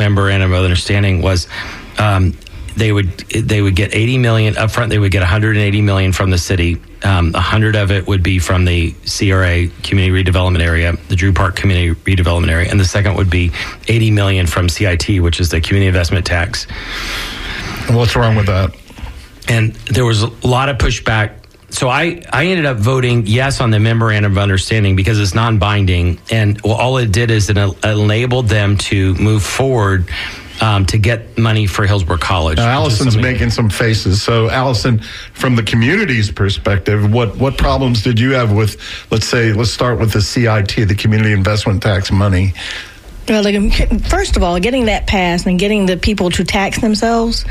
memorandum of understanding was they would get $80 million up front. They would get $180 million from the city. 100 of it would be from the CRA, Community Redevelopment Area, the Drew Park Community Redevelopment Area, and the second would be $80 million from CIT, which is the Community Investment Tax. What's wrong with that? And there was a lot of pushback. So I ended up voting yes on the memorandum of understanding because it's non-binding, and all it did is it enabled them to move forward to get money for Hillsborough College. Now, Allison's making some faces. So, Allison, from the community's perspective, what problems did you have with, let's start with the CIT, the Community Investment Tax money? Well, first of all, getting that passed and getting the people to tax themselves,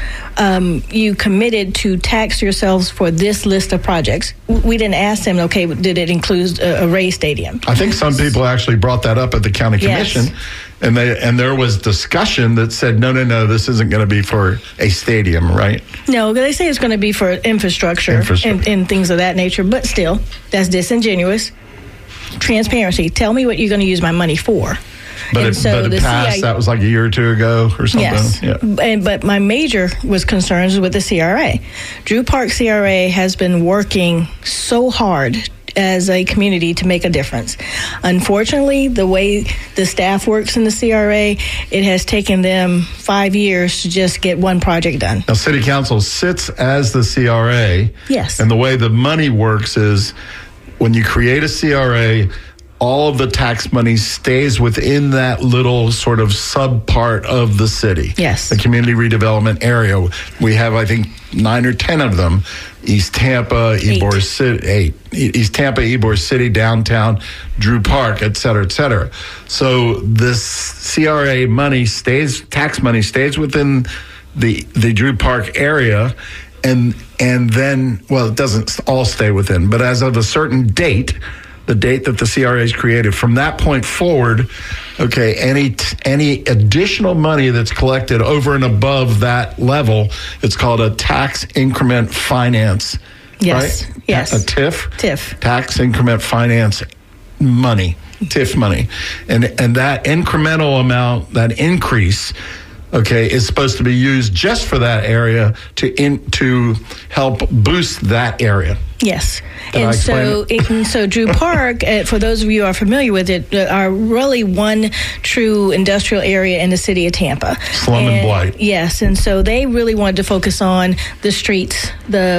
you committed to tax yourselves for this list of projects. We didn't ask them, okay, did it include a Ray Stadium? I think some people actually brought that up at the county commission. Yes. And there was discussion that said, no, this isn't going to be for a stadium, right? No, they say it's going to be for infrastructure. And things of that nature. But still, that's disingenuous. Transparency. Tell me what you're going to use my money for. But it passed. That was like a year or two ago or something. Yes. Yeah. But my major concerns with the CRA. Drew Park CRA has been working so hard as a community to make a difference. Unfortunately, the way the staff works in the CRA, it has taken them 5 years to just get one project done. Now, City Council sits as the CRA. Yes. And the way the money works is when you create a CRA, all of the tax money stays within that little sort of subpart of the city. Yes. The community redevelopment area. We have, I think, 9 or 10 of them. East Tampa, Ybor City, 8. East Tampa, Ybor City, downtown, Drew Park, et cetera, et cetera. So this CRA money tax money stays within the Drew Park area. And then, well, it doesn't all stay within, but as of a certain date, the date that the CRA is created, from that point forward, okay, any additional money that's collected over and above that level, it's called a tax increment finance. Yes. Right? Yes. A TIF. TIF. Tax increment finance money. TIF money. And that incremental amount, that increase, okay, is supposed to be used just for that area to help boost that area. Yes. And so Drew Park, for those of you who are familiar with it, are really one true industrial area in the city of Tampa. Slum and blight. Yes. And so they really wanted to focus on the streets,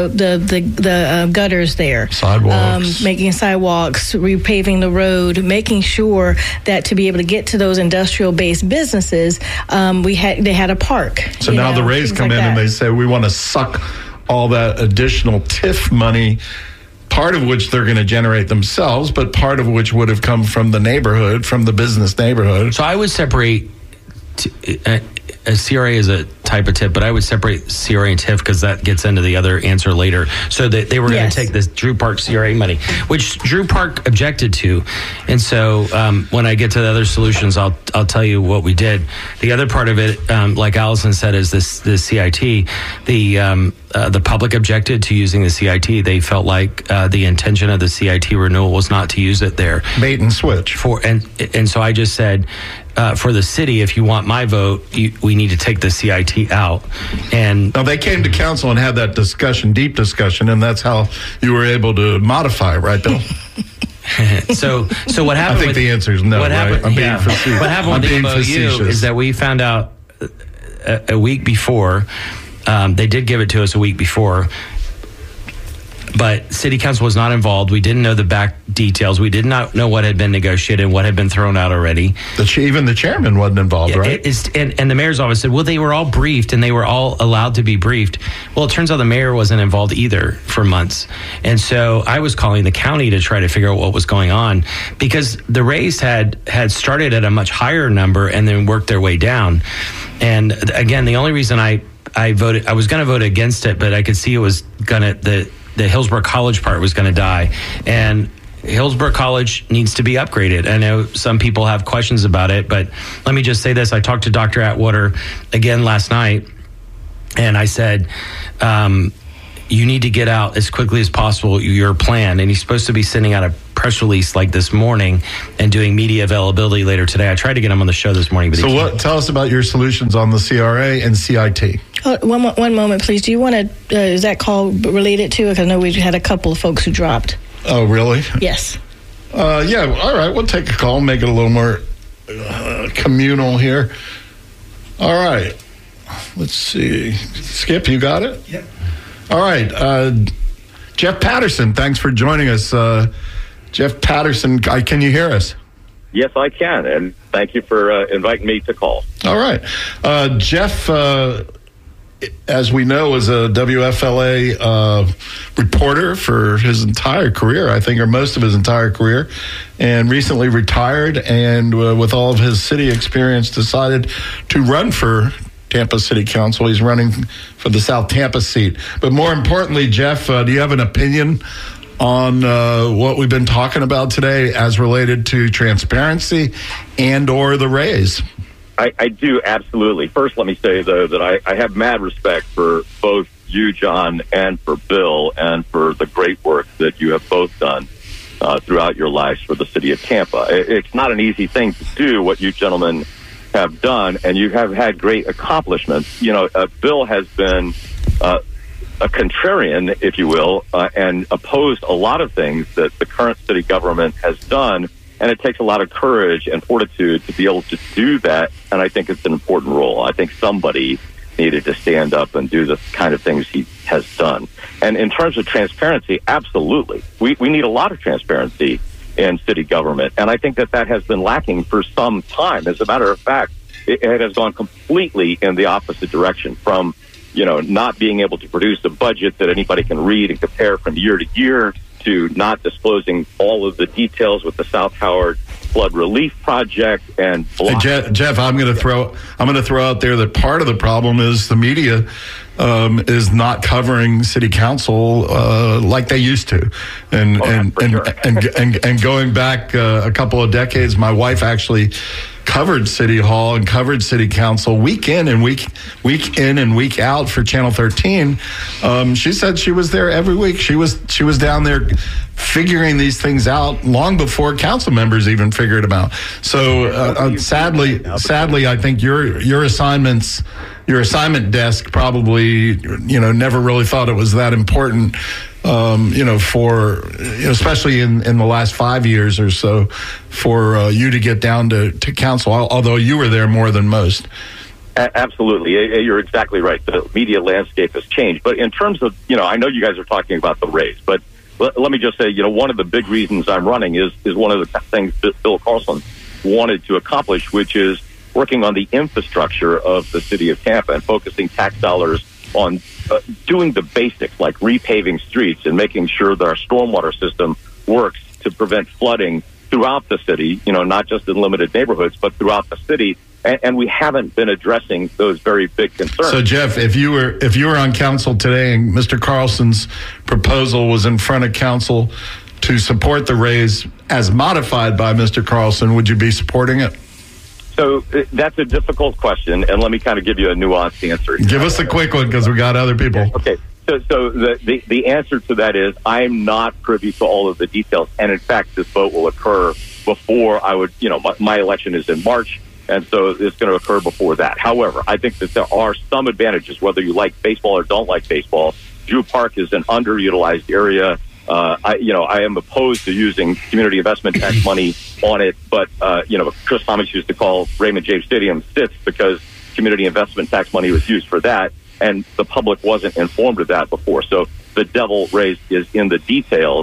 the gutters there. Sidewalks. Making sidewalks, repaving the road, making sure that to be able to get to those industrial-based businesses, they had a park. So now the Rays come in and they say, we want to suck all that additional TIF money, part of which they're going to generate themselves, but part of which would have come from the neighborhood, from the business neighborhood. So I would separate a CRA is a type of TIF, but I would separate CRA and TIF because that gets into the other answer later. So that they were going to take this Drew Park CRA money, which Drew Park objected to. And so when I get to the other solutions, I'll tell you what we did. The other part of it, like Allison said, is the CIT. The public objected to using the CIT. They felt like the intention of the CIT renewal was not to use it there. Bait and switch. And so I just said, for the city, if you want my vote, we need to take the CIT out. And now they came to council and had that discussion, deep discussion, and that's how you were able to modify, right, Bill? So what happened? I think the answer is no. What happened? Right? I'm being facetious. What happened with the MOU is that we found out a week before. They did give it to us a week before. But City Council was not involved. We didn't know the back details. We did not know what had been negotiated and what had been thrown out already. Even the chairman wasn't involved, right? And the mayor's office said, well, they were all briefed and they were all allowed to be briefed. Well, it turns out the mayor wasn't involved either for months. And so I was calling the county to try to figure out what was going on because the Rays had started at a much higher number and then worked their way down. And again, the only reason I voted, I was going to vote against it, but I could see it was going to, the Hillsborough College part was going to die. And Hillsborough College needs to be upgraded. I know some people have questions about it, but let me just say this. I talked to Dr. Atwater again last night, and I said, you need to get out as quickly as possible your plan. And he's supposed to be sending out a press release like this morning and doing media availability later today. I tried to get him on the show this morning. But so tell us about your solutions on the CRA and CIT. One moment, please. Do you want to, is that call related to? Because I know we had a couple of folks who dropped. Oh, really? Yes. Yeah, all right. We'll take a call and make it a little more communal here. All right. Let's see. Skip, you got it? Yep. All right. Jeff Patterson, thanks for joining us. Jeff Patterson, can you hear us? Yes, I can, and thank you for inviting me to call. All right. Jeff, as we know, was a WFLA reporter for his entire career, I think, or most of his entire career, and recently retired, and with all of his city experience, decided to run for Tampa City Council. He's running for the South Tampa seat. But more importantly, Jeff, do you have an opinion on what we've been talking about today as related to transparency and or the raise? I do, absolutely. First, let me say, though, that I have mad respect for both you, John, and for Bill, and for the great work that you have both done throughout your lives for the city of Tampa. It's not an easy thing to do, what you gentlemen have done, and you have had great accomplishments. You know, Bill has been a contrarian, if you will, and opposed a lot of things that the current city government has done, and it takes a lot of courage and fortitude to be able to do that, and I think it's an important role. I think somebody needed to stand up and do the kind of things he has done. And in terms of transparency, absolutely. We need a lot of transparency in city government, and I think that has been lacking for some time. As a matter of fact, it has gone completely in the opposite direction, from not being able to produce a budget that anybody can read and compare from year to year, to not disclosing all of the details with the South Howard flood relief project. And Jeff, I'm going to throw out there that part of the problem is the media is not covering city council like they used to, and going back a couple of decades, my wife actually covered City Hall and covered City Council week in and week out for Channel 13. She said she was there every week. She was down there figuring these things out long before council members even figured them out. So sadly, I think your assignment desk probably never really thought it was that important. Especially in the last 5 years or so, for you to get down to council, although you were there more than most. Absolutely. You're exactly right. The media landscape has changed. But in terms of, I know you guys are talking about the raise, but let me just say, one of the big reasons I'm running is one of the things that Bill Carlson wanted to accomplish, which is working on the infrastructure of the city of Tampa and focusing tax dollars on doing the basics like repaving streets and making sure that our stormwater system works to prevent flooding throughout the city, not just in limited neighborhoods, but throughout the city. And we haven't been addressing those very big concerns. So, Jeff, if you were on council today and Mr. Carlson's proposal was in front of council to support the raise as modified by Mr. Carlson, would you be supporting it? So that's a difficult question, and let me kind of give you a nuanced answer. Give us a quick one, because we got other people. Okay. So the answer to that is I'm not privy to all of the details, and in fact, this vote will occur before I would. My election is in March, and so it's going to occur before that. However, I think that there are some advantages, whether you like baseball or don't like baseball. Drew Park is an underutilized area. I am opposed to using community investment tax money on it, but Chris Thomas used to call Raymond James Stadium SITS because community investment tax money was used for that, and the public wasn't informed of that before. So the devil raised is in the details.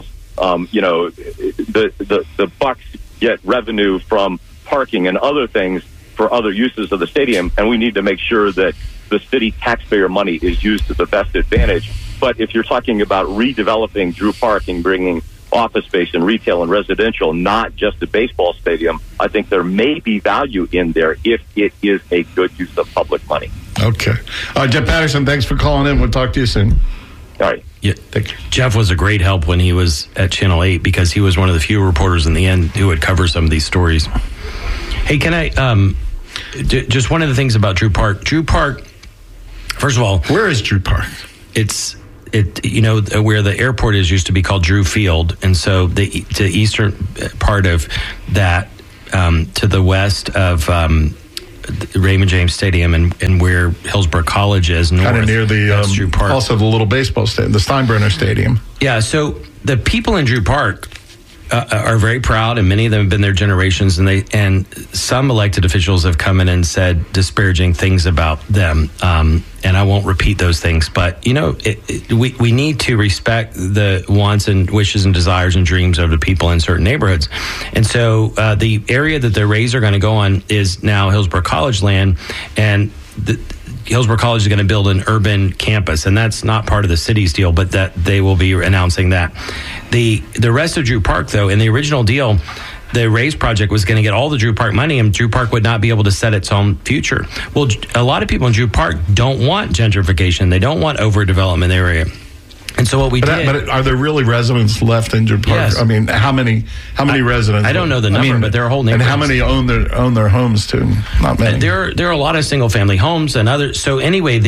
The Bucks get revenue from parking and other things for other uses of the stadium, and we need to make sure that the city taxpayer money is used to the best advantage. But if you're talking about redeveloping Drew Park and bringing office space and retail and residential, not just a baseball stadium, I think there may be value in there if it is a good use of public money. Okay. Jeff Patterson, thanks for calling in. We'll talk to you soon. All right. Yeah, Jeff was a great help when he was at Channel 8 because he was one of the few reporters in the end who would cover some of these stories. Hey, can I just one of the things about Drew Park. Drew Park, first of all, where is Drew Park? It's where the airport is used to be called Drew Field, and so the eastern part of that to the west of Raymond James Stadium and where Hillsborough College is, north, kind of near the Drew Park. Also the little baseball stadium, the Steinbrenner Stadium. Yeah, so the people in Drew Park are very proud, and many of them have been there generations, and some elected officials have come in and said disparaging things about them, and I won't repeat those things, but we need to respect the wants and wishes and desires and dreams of the people in certain neighborhoods. And so the area that the Rays are going to go on is now Hillsborough College land, and Hillsborough College is going to build an urban campus, and that's not part of the city's deal, but that they will be announcing that. The rest of Drew Park, though, in the original deal, the Rays project was going to get all the Drew Park money, and Drew Park would not be able to set its own future. Well, a lot of people in Drew Park don't want gentrification. They don't want overdevelopment area. And so what we did... But are there really residents left in Drew Park? Yes. I mean, how many residents? I don't know the number, but there are whole neighborhoods. And how many own their homes too? Not many. There are a lot of single family homes and others. So anyway,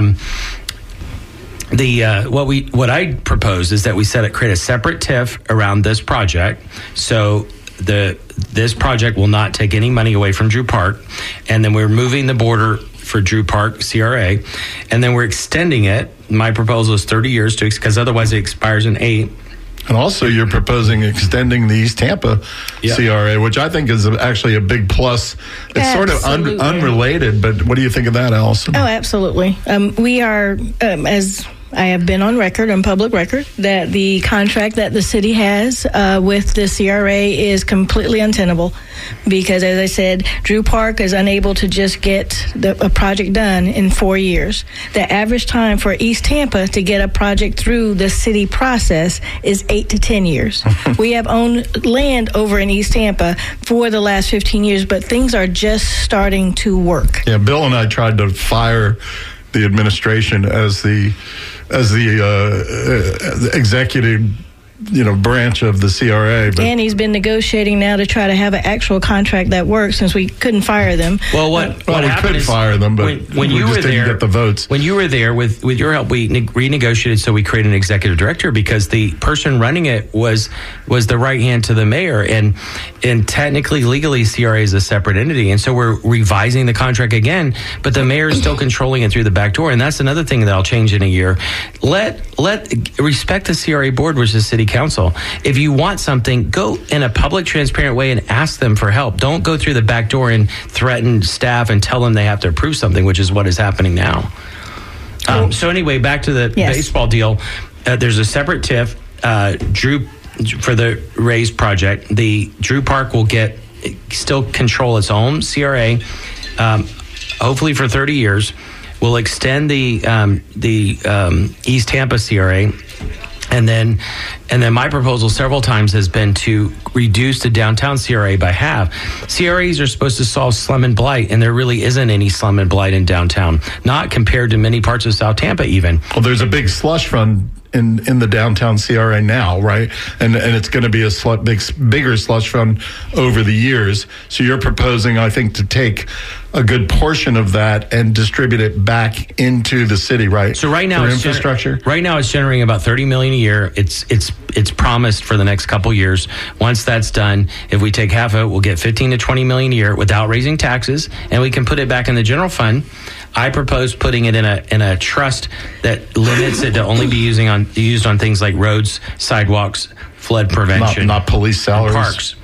what I propose is that we create a separate TIF around this project. So this project will not take any money away from Drew Park, and then we're moving the border for Drew Park CRA, and then we're extending it. My proposal is 30 years because otherwise it expires in 8. And also, you're proposing extending the East Tampa CRA, which I think is actually a big plus. It's sort of unrelated, but what do you think of that, Allison? Oh, absolutely. We are, as I have been on record, on public record, that the contract that the city has with the CRA is completely untenable because, as I said, Drew Park is unable to just get a project done in 4 years. The average time for East Tampa to get a project through the city process is 8 to 10 years. We have owned land over in East Tampa for the last 15 years, but things are just starting to work. Yeah, Bill and I tried to fire the administration as the executive, branch of the CRA. But and he's been negotiating now to try to have an actual contract that works since we couldn't fire them. Well, what we happened could fire them, but when you were there, didn't get the votes. When you were there, with your help, we renegotiated, so we created an executive director because the person running it was the right hand to the mayor, and technically, legally, CRA is a separate entity, and so we're revising the contract again, but the mayor is still controlling it through the back door, and that's another thing that I'll change in a year. Respect the CRA board, which is city council. If you want something, go in a public, transparent way and ask them for help. Don't go through the back door and threaten staff and tell them they have to approve something, which is what is happening now. So anyway, back to the baseball deal. There's a separate TIF, Drew, for the Rays project. The Drew Park will still control its own CRA, hopefully for 30 years. We'll extend the East Tampa CRA. And then my proposal several times has been to reduce the downtown CRA by half. CRAs are supposed to solve slum and blight, and there really isn't any slum and blight in downtown, not compared to many parts of South Tampa even. Well, there's a big slush fund in the downtown CRA now, right? And it's going to be a bigger slush fund over the years. So you're proposing, I think, to take a good portion of that and distribute it back into the city, right? So right now, infrastructure. Right now, it's generating about $30 million a year. It's promised for the next couple years. Once that's done, if we take half of it, we'll get $15 to $20 million a year without raising taxes, and we can put it back in the general fund. I propose putting it in a trust that limits it to only be used on things like roads, sidewalks, flood prevention, not police salaries, parks,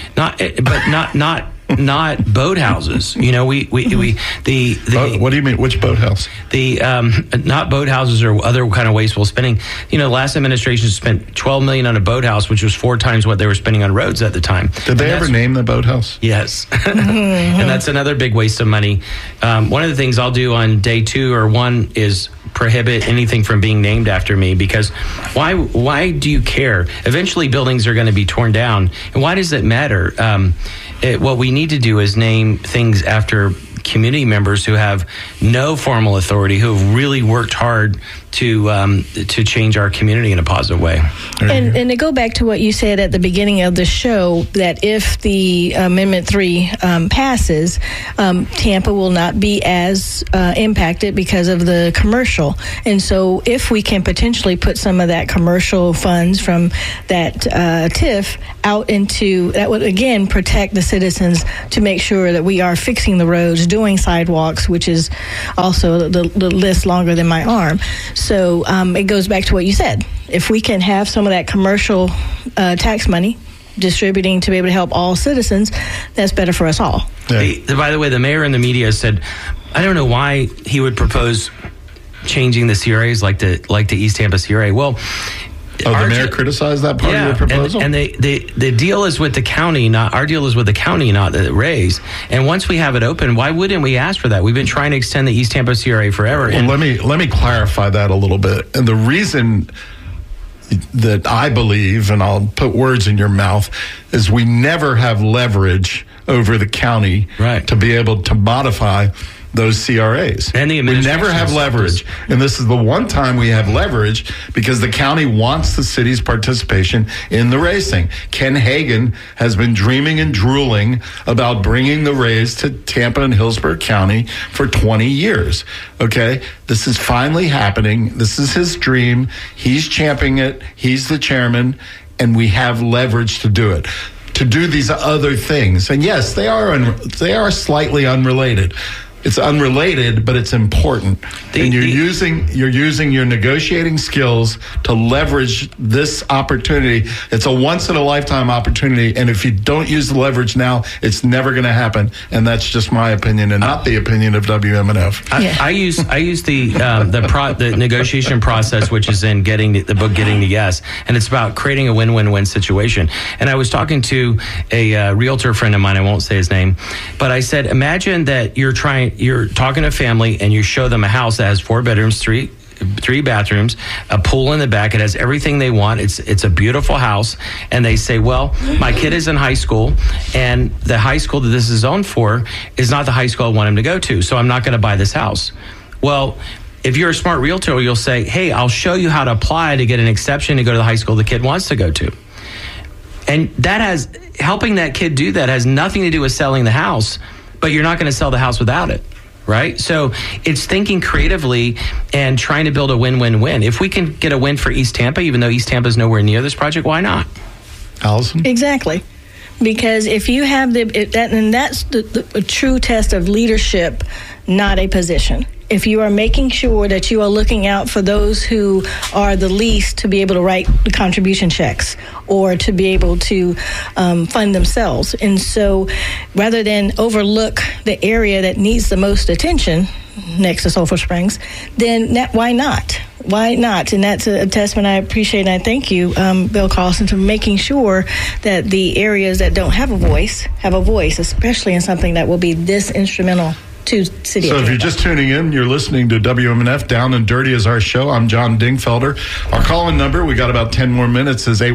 not boathouses. What do you mean? Which boathouse? Not boathouses or other kind of wasteful spending. The last administration spent $12 million on a boathouse, which was 4 times what they were spending on roads at the time. Did they ever name the boathouse? Yes, and that's another big waste of money. One of the things I'll do on day 2 or 1 is prohibit anything from being named after me, because why do you care? Eventually buildings are going to be torn down, and why does it matter? What we need to do is name things after community members who have no formal authority, who have really worked hard to change our community in a positive way. And to go back to what you said at the beginning of the show, that if the Amendment 3 passes, Tampa will not be as impacted because of the commercial. And so if we can potentially put some of that commercial funds from that TIF out into, that would again protect the citizens to make sure that we are fixing the roads, doing sidewalks, which is also the list longer than my arm. So it goes back to what you said. If we can have some of that commercial tax money distributing to be able to help all citizens, that's better for us all. Yeah. By the way, the mayor in the media said, I don't know why he would propose changing the CRAs like the East Tampa CRA. Well, the mayor criticized that part of your proposal? And the deal is with the county, our deal is with the county, not the Rays. And once we have it open, why wouldn't we ask for that? We've been trying to extend the East Tampa CRA forever. Well, let me clarify that a little bit. And the reason that I believe, and I'll put words in your mouth, is we never have leverage over the county to be able to modify those CRAs. And the we never have leverage. And this is the one time we have leverage because the county wants the city's participation in the racing. Ken Hagan has been dreaming and drooling about bringing the Rays to Tampa and Hillsborough County for 20 years. Okay? This is finally happening. This is his dream. He's championing it. He's the chairman. And we have leverage to do it. To do these other things. And yes, they are slightly unrelated. It's unrelated, but it's important. And you're using your negotiating skills to leverage this opportunity. It's a once-in-a-lifetime opportunity, and if you don't use the leverage now, it's never going to happen. And that's just my opinion, and not the opinion of WMNF. I use the negotiation process, which is in getting the book Getting to Yes, and it's about creating a win-win-win situation. And I was talking to a realtor friend of mine. I won't say his name, but I said, imagine that you're talking to a family and you show them a house that has 4 bedrooms, three bathrooms, a pool in the back. It has everything they want. It's a beautiful house. And they say, well, my kid is in high school, and the high school that this is zoned for is not the high school I want him to go to, so I'm not going to buy this house. Well, if you're a smart realtor, you'll say, hey, I'll show you how to apply to get an exception to go to the high school the kid wants to go to. And helping that kid do that has nothing to do with selling the house, but you're not going to sell the house without it. Right? So it's thinking creatively and trying to build a win-win-win. If we can get a win for East Tampa, even though East Tampa is nowhere near this project, why not? Allison? Exactly. Because if you have that's the true test of leadership, not a position. If you are making sure that you are looking out for those who are the least to be able to write the contribution checks or to be able to fund themselves. And so rather than overlook the area that needs the most attention next to Sulphur Springs, then why not? Why not? And that's a testament I appreciate, and I thank you, Bill Carlson, for making sure that the areas that don't have a voice, especially in something that will be this instrumental to City of Tampa. So if you're just tuning in, you're listening to WMNF Down and Dirty is our show. I'm John Dingfelder. Our call-in number, we got about 10 more minutes, is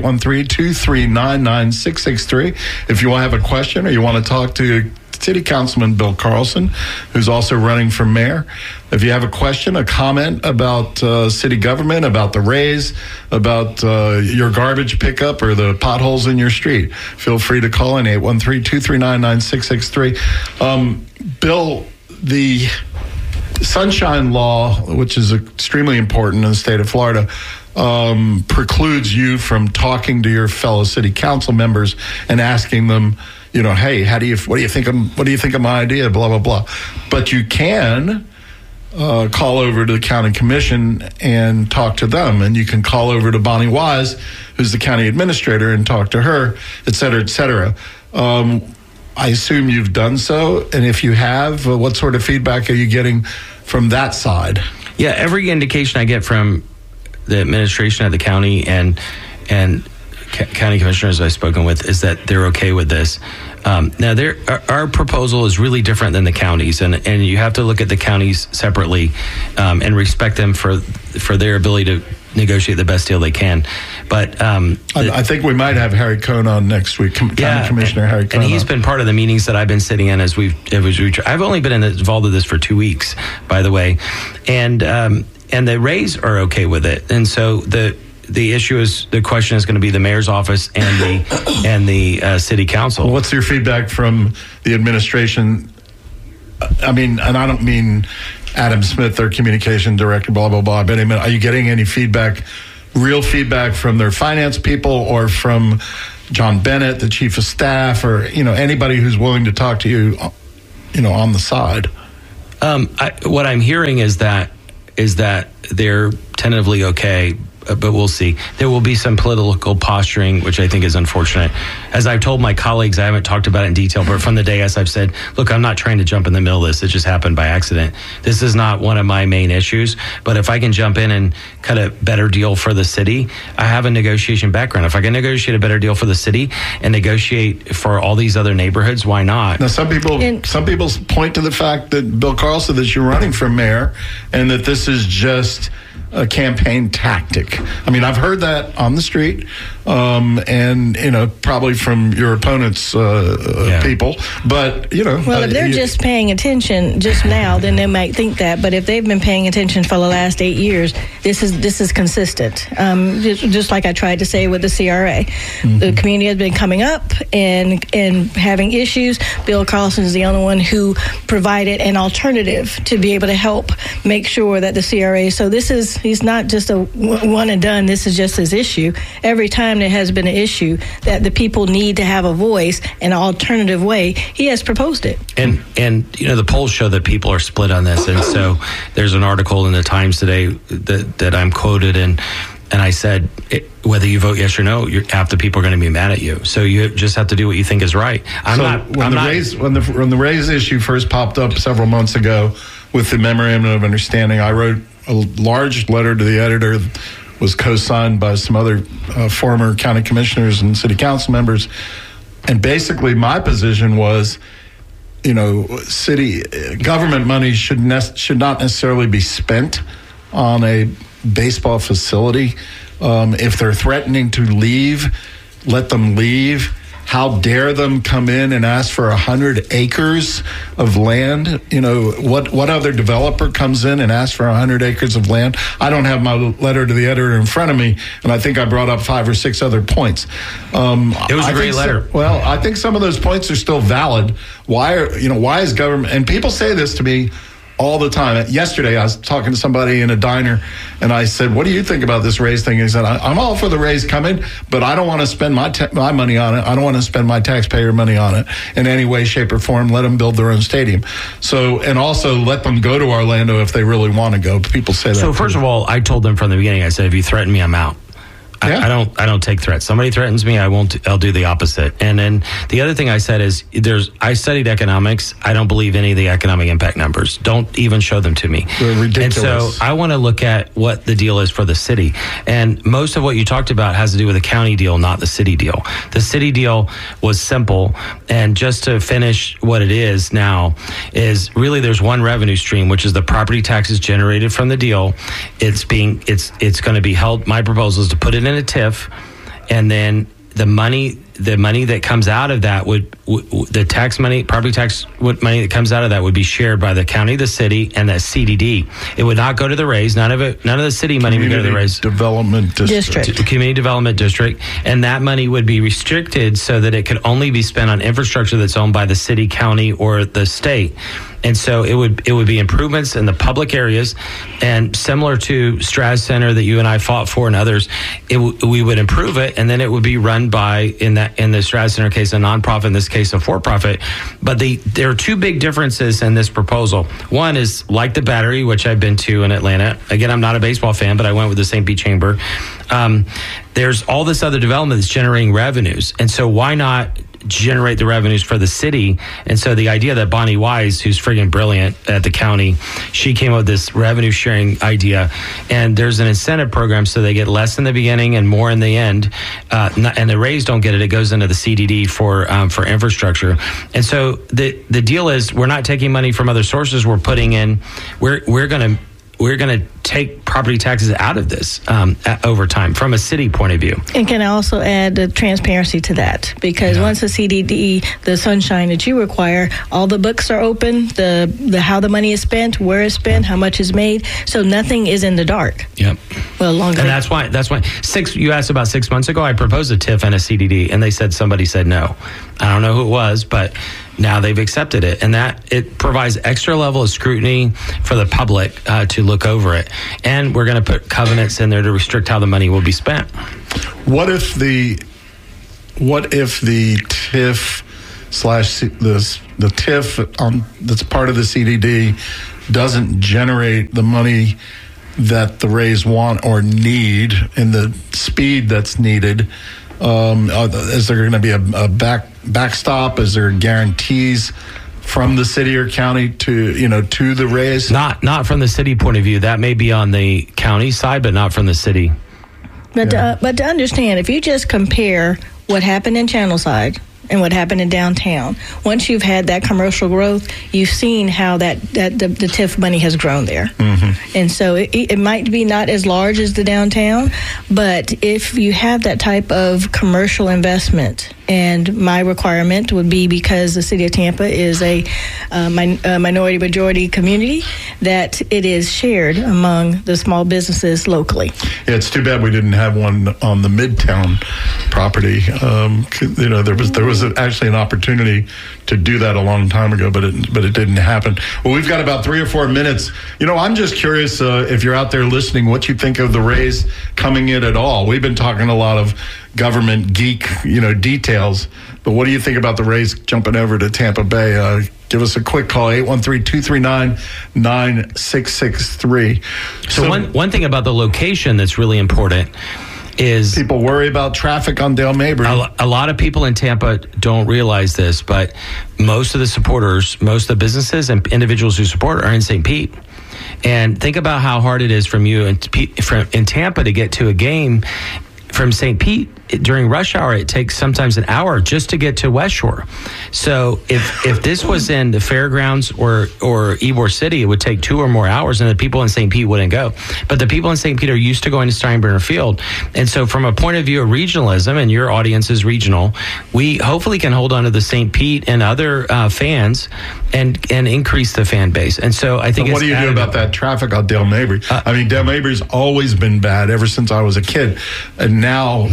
813-239-9663. If you want to have a question or you want to talk to City Councilman Bill Carlson, who's also running for mayor. If you have a question, a comment about city government, about the Rays, about your garbage pickup or the potholes in your street, feel free to call in 813-239-9663. Bill, the Sunshine Law, which is extremely important in the state of Florida, precludes you from talking to your fellow city council members and asking them, hey, what do you think of my idea? Blah blah blah. But you can call over to the county commission and talk to them, and you can call over to Bonnie Wise, who's the county administrator, and talk to her, et cetera, et cetera. I assume you've done so, and if you have, what sort of feedback are you getting from that side? Yeah, every indication I get from the administration at the county and county commissioners I've spoken with is that they're okay with this. Now, our proposal is really different than the counties, and you have to look at the counties separately and respect them for their ability negotiate the best deal they can. But I think we might have Harry Cohn on next week, County Commissioner Harry Cohn. And he's been part of the meetings that I've been sitting in as I've only been involved in this for 2 weeks, by the way, and the Rays are okay with it, and so the issue is, the question is going to be the mayor's office and the city council. Well, what's your feedback from the administration? I mean, and I don't mean Adam Smith, their communication director, blah, blah, blah. But are you getting any feedback, real feedback from their finance people or from John Bennett, the chief of staff, or, anybody who's willing to talk to you, on the side? What I'm hearing is that they're tentatively okay, but we'll see. There will be some political posturing, which I think is unfortunate. As I've told my colleagues, I haven't talked about it in detail, but from the day, as I've said, look, I'm not trying to jump in the middle of this. It just happened by accident. This is not one of my main issues, but if I can jump in and cut a better deal for the city, I have a negotiation background. If I can negotiate a better deal for the city and negotiate for all these other neighborhoods, why not? Now, some people point to the fact that Bill Carl said that you're running for mayor and that this is just a campaign tactic. I mean, I've heard that on the street, and probably from your opponent's people. But well, if they're just paying attention just now, then they might think that. But if they've been paying attention for the last 8 years, this is consistent. Just like I tried to say with the CRA, the community has been coming up and having issues. Bill Carlson is the only one who provided an alternative to be able to help make sure that the CRA. So he's not just a one and done. This is just his issue. Every time there has been an issue that the people need to have a voice in an alternative way, he has proposed it. And the polls show that people are split on this. And so there's an article in the Times today that I'm quoted in. And I said, whether you vote yes or no, half the people are going to be mad at you. So you just have to do what you think is right. When the Rays issue first popped up several months ago with the memorandum of understanding, I wrote a large letter to the editor that was co-signed by some other former county commissioners and city council members. And basically my position was, city government money should not necessarily be spent on a baseball facility. If they're threatening to leave, let them leave. How dare them come in and ask for 100 acres of land? What other developer comes in and asks for 100 acres of land? I don't have my letter to the editor in front of me, and I think I brought up 5 or 6 other points. It was a great letter. I think some of those points are still valid. Why is government, and people say this to me all the time. Yesterday, I was talking to somebody in a diner, and I said, what do you think about this Rays thing? And he said, I'm all for the Rays coming, but I don't want to spend my money on it. I don't want to spend my taxpayer money on it in any way, shape, or form. Let them build their own stadium. So, and also let them go to Orlando if they really want to go. People say that. So first of all, I told them from the beginning, I said, if you threaten me, I'm out. Yeah. I don't take threats. Somebody threatens me, I'll do the opposite. And then the other thing I said is I studied economics. I don't believe any of the economic impact numbers. Don't even show them to me. They're ridiculous. And so I want to look at what the deal is for the city. And most of what you talked about has to do with the county deal, not the city deal. The city deal was simple. And just to finish what it is now is really there's one revenue stream, which is the property taxes generated from the deal. It's going to be held. My proposal is to put it in a TIF, and then the money that comes out of that the tax money, property tax money that comes out of that would be shared by the county, the city, and the CDD. It would not go to the Rays. None of the city money would go to the Rays. Development District. Community Development District, and that money would be restricted so that it could only be spent on infrastructure that's owned by the city, county, or the state. And so it would be improvements in the public areas, and similar to Straz Center that you and I fought for and others, we would improve it, and then it would be run by, in the Straz Center case, a nonprofit, in this case a for-profit. But there are 2 big differences in this proposal. One is like the Battery, which I've been to in Atlanta. Again, I'm not a baseball fan, but I went with the St. Pete Chamber. There's all this other development that's generating revenues, and so why not generate the revenues for the city? And so the idea that Bonnie Wise, who's friggin' brilliant at the county, she came up with this revenue sharing idea, and there's an incentive program so they get less in the beginning and more in the end, and the Rays don't get it. It goes into the CDD for infrastructure. And so the deal is we're not taking money from other sources. We're putting in, we're going to we're going to take property taxes out of this over time from a city point of view. And can I also add the transparency to that? Because once the CDD, the sunshine that you require, all the books are open, the how the money is spent, where it's spent, how much is made, so nothing is in the dark. Yep. Well, longer. And that's why you asked about 6 months ago, I proposed a TIF and a CDD, and somebody said no. I don't know who it was, but now they've accepted it, and that it provides extra level of scrutiny for the public to look over it. And we're going to put covenants in there to restrict how the money will be spent. What if the TIF the TIF that's part of the CDD doesn't generate the money that the Rays want or need in the speed that's needed? Is there going to be a backstop? Is there guarantees from the city or county to the Rays? Not from the city point of view. That may be on the county side, but not from the city. But to understand, if you just compare what happened in Channelside and what happened in downtown, once you've had that commercial growth, you've seen how the TIF money has grown there. Mm-hmm. And so it might be not as large as the downtown, but if you have that type of commercial investment, and my requirement would be, because the city of Tampa is a minority majority community, that it is shared among the small businesses locally. Yeah, it's too bad we didn't have one on the Midtown property. There was actually an opportunity to do that a long time ago, but it didn't happen. Well, we've got about 3 or 4 minutes. I'm just curious if you're out there listening, what you think of the Rays coming in at all. We've been talking a lot of government geek, details, but what do you think about the Rays jumping over to Tampa Bay? Give us a quick call, 813-239-9663. So one thing about the location that's really important is people worry about traffic on Dale Mabry. A lot of people in Tampa don't realize this, but most of the supporters, most of the businesses and individuals who support are in St. Pete. And think about how hard it is from you in Tampa to get to a game from St. Pete. During rush hour, it takes sometimes an hour just to get to West Shore. So if this was in the fairgrounds or Ybor City, it would take 2 or more hours, and the people in St. Pete wouldn't go. But the people in St. Pete are used to going to Steinbrenner Field. And so from a point of view of regionalism, and your audience is regional, we hopefully can hold on to the St. Pete and other fans and increase the fan base. And so I think what do you do about that traffic on Dale Mabry? Dale Mabry's always been bad ever since I was a kid. And now,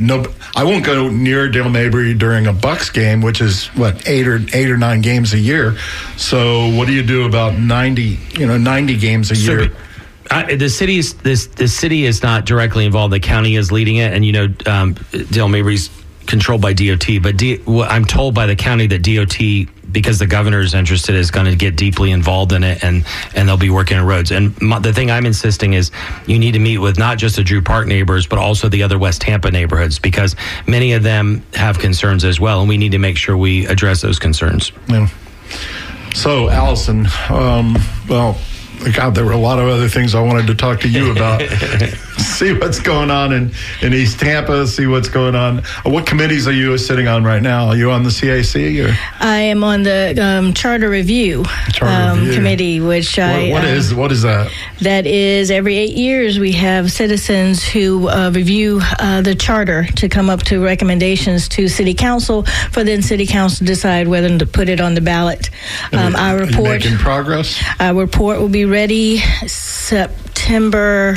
I won't go near Dale Mabry during a Bucks game, which is 8 or 9 games a year. So what do you do about 90 games a year? The city is not directly involved. The county is leading it, and Dale Mabry's controlled by DOT. But I'm told by the county that DOT, because the governor is interested, is going to get deeply involved in it, and they'll be working on roads. And the thing I'm insisting is you need to meet with not just the Drew Park neighbors, but also the other West Tampa neighborhoods, because many of them have concerns as well, and we need to make sure we address those concerns. Yeah. So, Allison, God, there were a lot of other things I wanted to talk to you about. See what's going on in East Tampa, see what's going on. What committees are you sitting on right now? Are you on the CAC? Or? I am on the Charter Review Committee, which what is that? That is, every 8 years we have citizens who review the charter to come up to recommendations to City Council, for then City Council to decide whether to put it on the ballot. Our report, making progress? Our report will be ready September.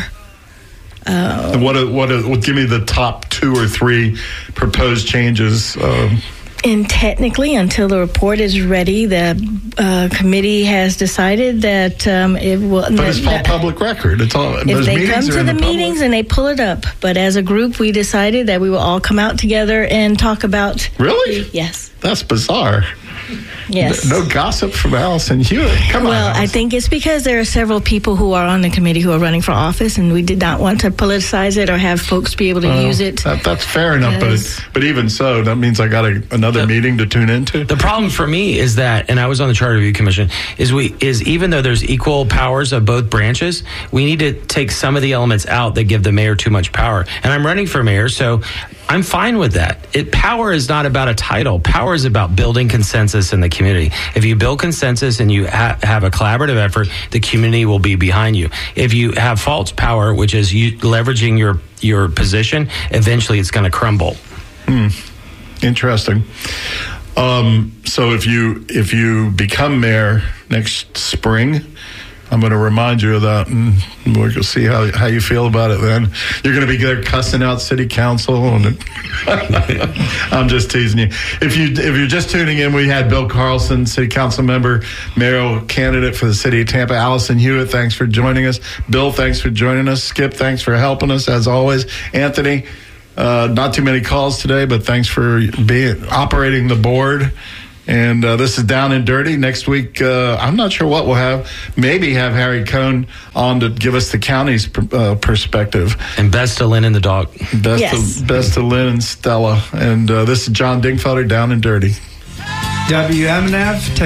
What? Give me the top 2 or 3 proposed changes. And technically, until the report is ready, the committee has decided that it will. But it's all public record. It's all. If they come to the meetings and they pull it up, but as a group, we decided that we will all come out together and talk about. Really? Yes. That's bizarre. Yes. No gossip from Allison Hewitt. Come on. Well, Allison. I think it's because there are several people who are on the committee who are running for office, and we did not want to politicize it or have folks be able to use it. That's fair enough, but even so, that means I got another another meeting to tune into? The problem for me is that, and I was on the Charter Review Commission, is even though there's equal powers of both branches, we need to take some of the elements out that give the mayor too much power. And I'm running for mayor, so I'm fine with that. Power is not about a title. Power is about building consensus in the community. If you build consensus and you have a collaborative effort, the community will be behind you. If you have false power, which is you leveraging your position, eventually it's going to crumble. Interesting. So if you become mayor next spring, I'm going to remind you of that, and we'll see how you feel about it then. You're going to be there cussing out city council. And I'm just teasing you. If you're just tuning in, we had Bill Carlson, city council member, mayoral candidate for the city of Tampa. Allison Hewitt, thanks for joining us. Bill, thanks for joining us. Skip, thanks for helping us as always. Anthony, not too many calls today, but thanks for operating the board. And this is Down and Dirty. Next week, I'm not sure what we'll have. Maybe have Harry Cohn on to give us the county's perspective. And best to Lynn and the dog. Best to Lynn and Stella. And this is John Dingfelder, Down and Dirty. WMNF.